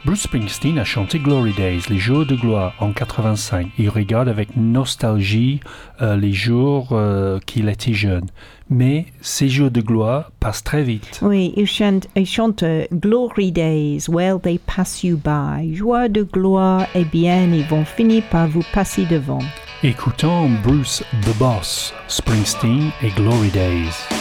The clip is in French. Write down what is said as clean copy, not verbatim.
Bruce Springsteen a chanté Glory Days, les jours de gloire, en 85. Il regarde avec nostalgie les jours qu'il était jeune. Mais ces jours de gloire passent très vite. Oui, il chante Glory Days, well they pass you by. Joie de gloire, eh bien, ils vont finir par vous passer devant. Écoutons Bruce the Boss Springsteen et Glory Days.